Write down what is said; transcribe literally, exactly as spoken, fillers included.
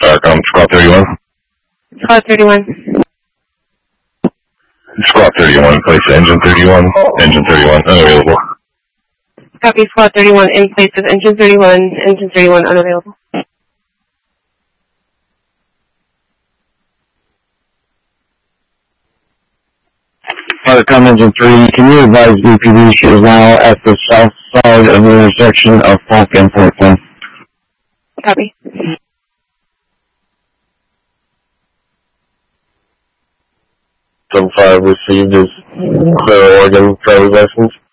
Starcom, Squad thirty-one. Squad thirty-one. Squad thirty-one, in place of Engine thirty-one. Engine thirty-one, unavailable. Copy, Squad thirty-one, in place of Engine thirty-one. Engine thirty-one, unavailable. Starcom Engine three, can you advise B P D she is now at the south side of the intersection of Polk and Portland? Copy. seven five received his Clear Oregon driver's license.